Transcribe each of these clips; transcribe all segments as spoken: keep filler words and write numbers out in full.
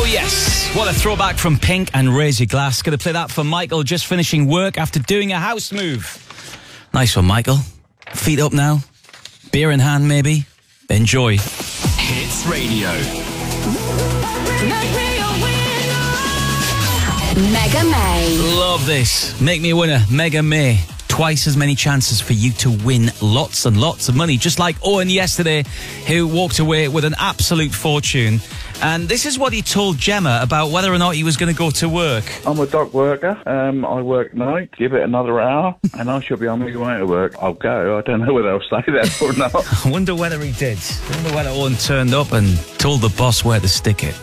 yes, what a throwback from Pink and Raise Your Glass. Gonna play that for Michael, just finishing work after doing a house move. Nice one, Michael. Feet up now, beer in hand maybe. Enjoy. Hits Radio. Mega May. Love this. Make me a winner. Mega May. Twice as many chances for you to win lots and lots of money, just like Owen yesterday, who walked away with an absolute fortune. And this is what he told Gemma about whether or not he was going to go to work. I'm a dock worker. Um, I work night. Give it another hour, and I shall be on my way to work. I'll go. I don't know whether I'll stay there or not. I wonder whether he did. I wonder whether Owen turned up and told the boss where to stick it.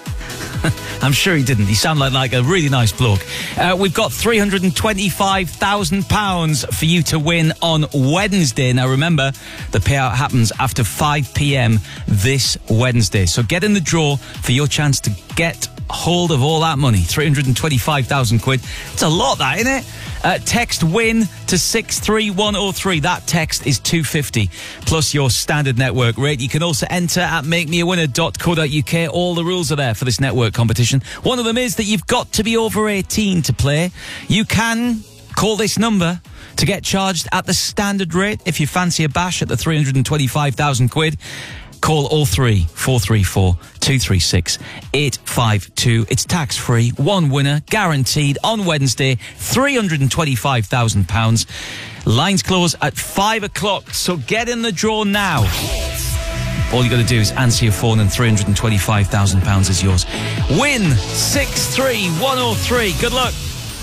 I'm sure he didn't. He sounded like, like a really nice bloke. Uh, we've got three hundred twenty-five thousand pounds for you to win on Wednesday. Now, remember, the payout happens after five p.m. this Wednesday. So get in the draw for your chance to get hold of all that money. three hundred twenty-five thousand quid. It's a lot, that, isn't it? Uh, text WIN to six three one oh three. That text is two fifty plus your standard network rate. You can also enter at make me a winner dot co dot uk. All the rules are there for this network competition. One of them is that you've got to be over eighteen to play. You can call this number to get charged at the standard rate if you fancy a bash at the three hundred twenty-five thousand quid. Call oh three four three four two three six eight five two. It's tax-free. One winner, guaranteed, on Wednesday. three hundred twenty-five thousand pounds. Lines close at five o'clock, so get in the draw now. All you got to do is answer your phone and three hundred twenty-five thousand pounds is yours. Win six three one oh three. Good luck.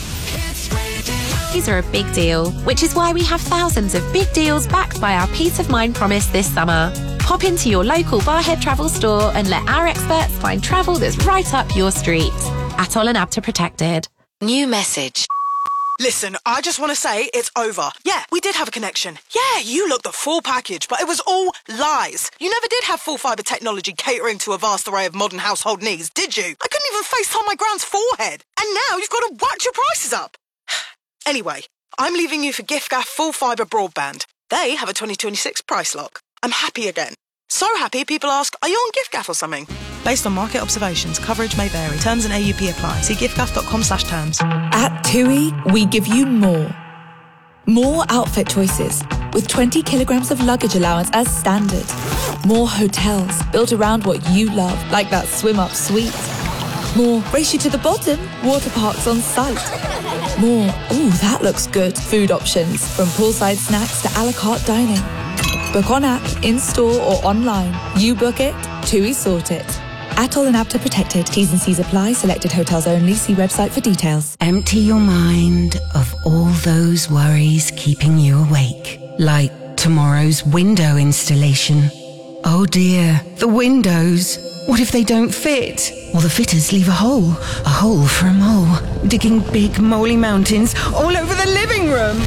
These are a big deal, which is why we have thousands of big deals backed by our Peace of Mind promise this summer. Pop into your local Barhead Travel store and let our experts find travel that's right up your street. Atoll and Abta protected. New message. Listen, I just want to say it's over. Yeah, we did have a connection. Yeah, you looked the full package, but it was all lies. You never did have full fibre technology catering to a vast array of modern household needs, did you? I couldn't even FaceTime my grand's forehead. And now you've got to whack your prices up. Anyway, I'm leaving you for giffgaff full fibre broadband. They have a twenty twenty-six price lock. I'm happy again. So happy people ask, are you on giffgaff or something? Based on market observations, coverage may vary. Terms and A U P apply. See giffgaff.com slash terms. At TUI, we give you more. More outfit choices, with twenty kilograms of luggage allowance as standard. More hotels built around what you love, like that swim-up suite. More race you to the bottom, water parks on site. More, ooh, that looks good, food options, from poolside snacks to a la carte dining. Book on app, in-store or online. You book it, TUI sort it. Atoll and Abta protected. T's and C's apply. Selected hotels only. See website for details. Empty your mind of all those worries keeping you awake. Like tomorrow's window installation. Oh dear, the windows. What if they don't fit? Or the fitters leave a hole, a hole for a mole, digging big moly mountains all over the living room.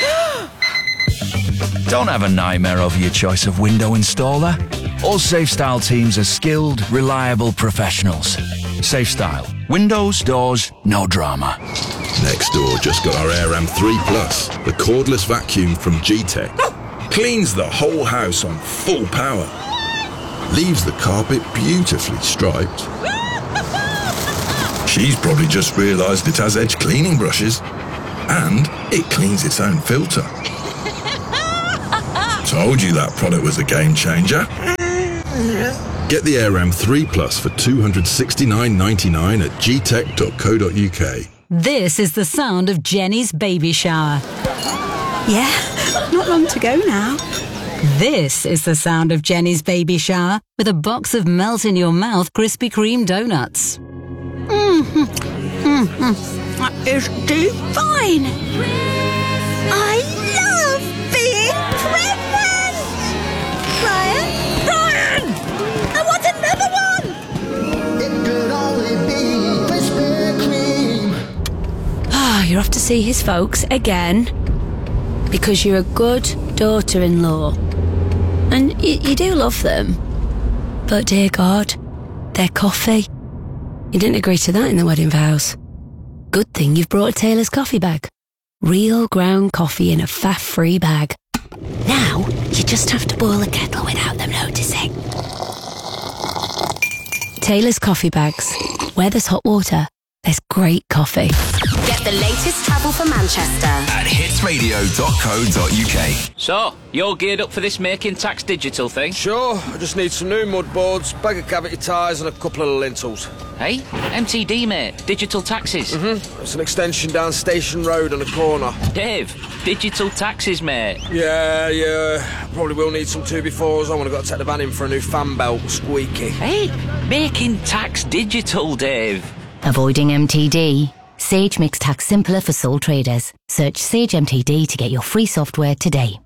Don't have a nightmare over your choice of window installer. All SafeStyle teams are skilled, reliable professionals. SafeStyle. Windows, doors, no drama. Next door just got our AirAm three plus, the cordless vacuum from G-Tech. Cleans the whole house on full power. Leaves the carpet beautifully striped. She's probably just realised it has edge cleaning brushes. And it cleans its own filter. Told you that product was a game changer. Get the AirAm three plus for two hundred sixty-nine ninety-nine at g tech dot co dot u k. This is the sound of Jenny's baby shower. Yeah, not long to go now. This is the sound of Jenny's baby shower with a box of melt-in-your-mouth Krispy Kreme donuts. Mm-hmm. Mm-hmm. That is divine. I love being pregnant. Ryan, Ryan, I want another one. It could only be Krispy Kreme. Ah, you're off to see his folks again because you're a good daughter-in-law. And you, you do love them. But dear God, their coffee. You didn't agree to that in the wedding vows. Good thing you've brought a Taylor's coffee bag. Real ground coffee in a faff-free bag. Now, you just have to boil a kettle without them noticing. Taylor's coffee bags. where there's hot water, there's great coffee. Get the latest travel for Manchester at hits radio dot co dot uk. So, you're geared up for this Making Tax Digital thing? Sure, I just need some new mud boards, bag of cavity tyres and a couple of lintels. Hey, M T D, mate. Digital taxes. Mm-hmm. It's an extension down Station Road on a corner. Dave, digital taxes, mate. Yeah, yeah. Probably will need some two befores. I want to go take the van in for a new fan belt, squeaky. Hey, Making Tax Digital, Dave. Avoiding M T D? Sage makes tax simpler for sole traders. Search Sage M T D to get your free software today.